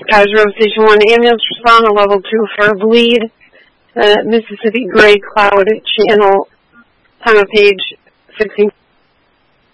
Kaiser Station 1 ambulance respond on level 2 for a bleed. Mississippi Gray Cloud Channel, time of page 16.